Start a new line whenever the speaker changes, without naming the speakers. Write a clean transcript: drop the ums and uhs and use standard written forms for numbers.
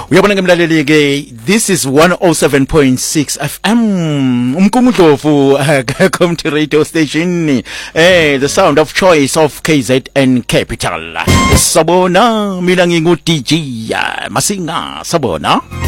Uyabona ke mlaleli ke this is 107.6 FM umkungudlovu community radio station the sound of choice of KZN Capital. Sabona mina ngingu DJ Masinga sabona.